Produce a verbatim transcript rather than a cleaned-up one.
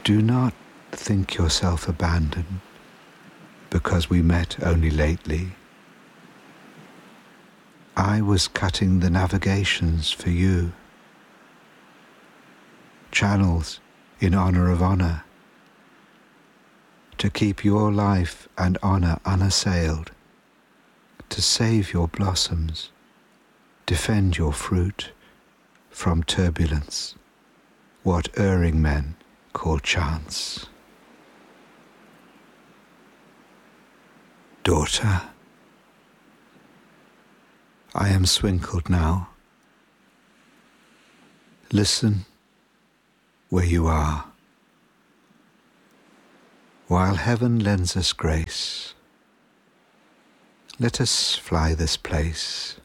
Do not think yourself abandoned because we met only lately. I was cutting the navigations for you, channels in honor of honor, to keep your life and honor unassailed, to save your blossoms, defend your fruit from turbulence, what erring men call chance. Daughter, I am swinkled now. Listen where you are. While heaven lends us grace, let us fly this place.